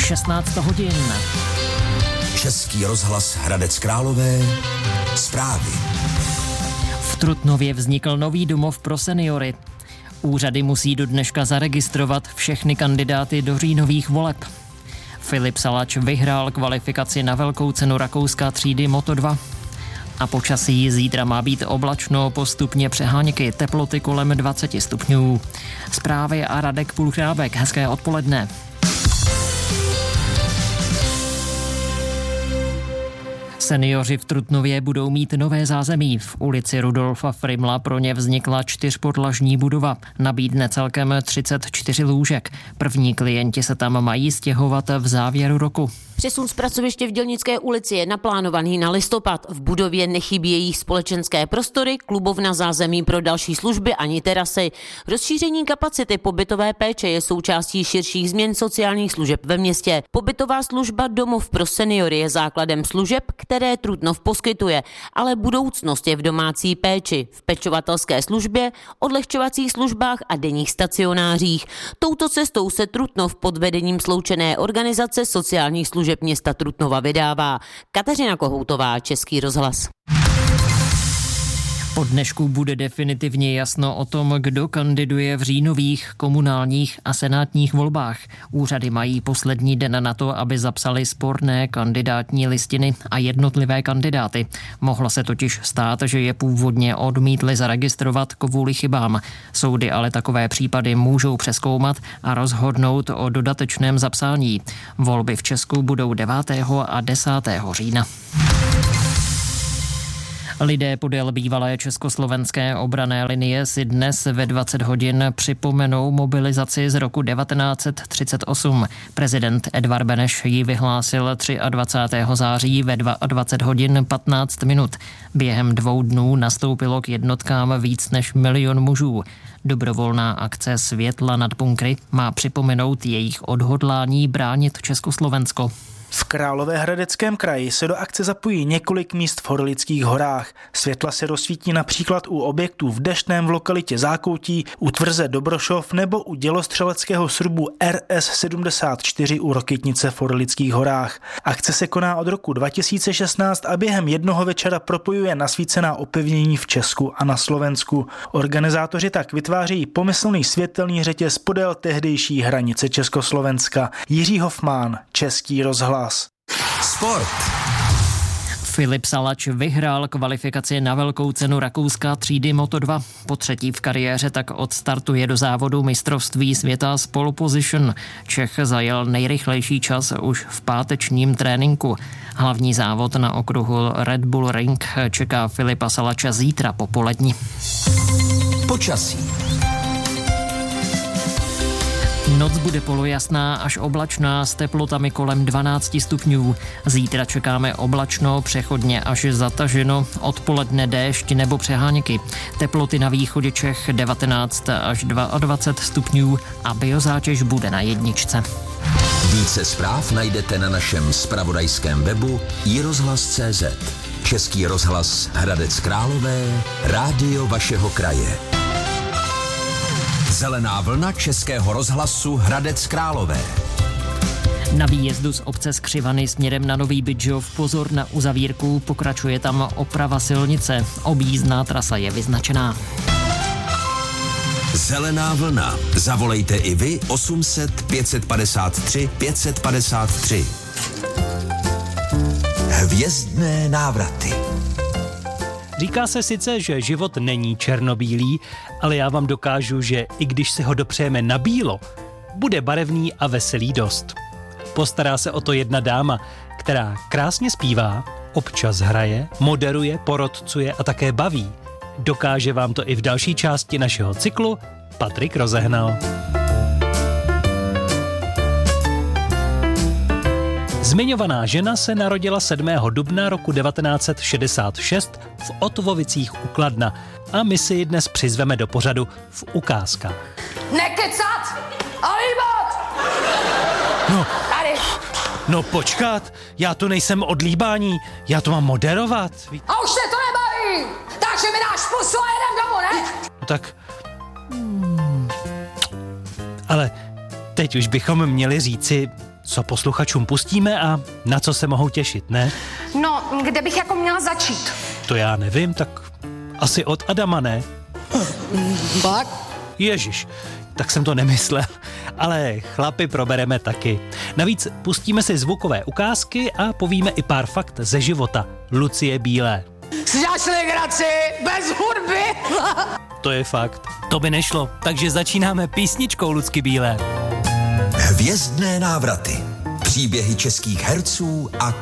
16 hodin. Český rozhlas Hradec Králové. Zprávy. V Trutnově vznikl nový domov pro seniory. Úřady musí do dneška zaregistrovat všechny kandidáty do říjnových voleb. Filip Salač vyhrál kvalifikaci na velkou cenu Rakouska třídy Moto2. A počasí zítra má být oblačno, postupně přeháněky, teploty kolem 20 stupňů. Zprávy a Radek Půlchrábek, hezké odpoledne. Seniori v Trutnově budou mít nové zázemí. V ulici Rudolfa Frimla pro ně vznikla 4podlažní budova. Nabídne celkem 34 lůžek. První klienti se tam mají stěhovat v závěru roku. Přesun z pracoviště v Dělnické ulici je naplánovaný na listopad. V budově nechybějí společenské prostory, klubovna, zázemí pro další služby ani terasy. Rozšíření kapacity pobytové péče je součástí širších změn sociálních služeb ve městě. Pobytová služba Domov pro seniory je základem služeb, které Trutnov poskytuje, ale budoucnost je v domácí péči, v pečovatelské službě, odlehčovacích službách a denních stacionářích. Touto cestou se Trutnov pod vedením sloučené organizace sociálních služeb města Trutnova vydává. Kateřina Kohoutová, Český rozhlas. Po dnešku bude definitivně jasno o tom, kdo kandiduje v říjnových komunálních a senátních volbách. Úřady mají poslední den na to, aby zapsali sporné kandidátní listiny a jednotlivé kandidáty. Mohlo se totiž stát, že je původně odmítli zaregistrovat kvůli chybám. Soudy ale takové případy můžou přezkoumat a rozhodnout o dodatečném zapsání. Volby v Česku budou 9. a 10. října. Lidé podél bývalé československé obranné linie si dnes ve 20 hodin připomenou mobilizaci z roku 1938. Prezident Edvard Beneš ji vyhlásil 23. září ve 22 hodin 15 minut. Během 2 dnů nastoupilo k jednotkám víc než 1 milion mužů. Dobrovolná akce Světla nad bunkry má připomenout jejich odhodlání bránit Československo. V Královéhradeckém kraji se do akce zapojí několik míst v Horlických horách. Světla se rozsvítí například u objektů v Deštném v lokalitě Zákoutí, u tvrze Dobrošov nebo u dělostřeleckého srubu RS-74 u Rokytnice v Horlických horách. Akce se koná od roku 2016 a během jednoho večera propojuje nasvícená opevnění v Česku a na Slovensku. Organizátoři tak vytváří pomyslný světelný řetěz podél tehdejší hranice Československa. Jiří Hofmán, Český rozhlas. Sport. Filip Salač vyhrál kvalifikaci na velkou cenu Rakouska třídy Moto2. Po 3. v kariéře tak odstartuje do závodu mistrovství světa z pole position. Čech zajel nejrychlejší čas už v pátečním tréninku. Hlavní závod na okruhu Red Bull Ring čeká Filipa Salače zítra popolední. Počasí. Noc bude polojasná až oblačná s teplotami kolem 12 stupňů. Zítra čekáme oblačno, přechodně až zataženo, odpoledne déšť nebo přeháněky. Teploty na východě Čech 19 až 22 stupňů a biozátěž bude na 1. Více zpráv najdete na našem zpravodajském webu iRozhlas.cz. Český rozhlas Hradec Králové, rádio vašeho kraje. Zelená vlna Českého rozhlasu Hradec Králové. Na výjezdu z obce Skřivany směrem na Nový Bydžov pozor na uzavírku, pokračuje tam oprava silnice. Objízdná trasa je vyznačená. Zelená vlna. Zavolejte i vy 800 553 553. Hvězdné návraty. Říká se sice, že život není černobílý, ale já vám dokážu, že i když se ho dopřejeme na bílo, bude barevný a veselý dost. Postará se o to jedna dáma, která krásně zpívá, občas hraje, moderuje, porotcuje a také baví. Dokáže vám to i v další části našeho cyklu Patrik Rozehnal. Zmiňovaná žena se narodila 7. dubna roku 1966 v Otvovicích u Kladna a my si ji dnes přizveme do pořadu v ukázkách. Nekecat a líbat! No, Tady. no počkat, já tu nejsem od líbání, já to mám moderovat. A už se to nebaví! Takže mi dáš pusu a jedem domů, ne? No tak... Ale teď už bychom měli říci co posluchačům pustíme a na co se mohou těšit, ne? No, kde bych jako měla začít? To já nevím, tak asi od Adama, ne? Fakt? Ježiš, tak jsem to nemyslel. Ale chlapy probereme taky. Navíc pustíme si zvukové ukázky a povíme i pár fakt ze života Lucie Bílé. Si děláš legraci, bez hudby. To je fakt. To by nešlo, takže začínáme písničkou Lucky Bílé. Hvězdné návraty. Příběhy českých herců a